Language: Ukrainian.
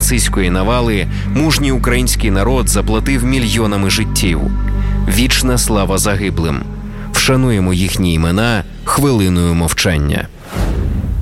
нацистської навали мужній український народ заплатив мільйонами життів. Вічна слава загиблим. Вшануємо їхні імена хвилиною мовчання.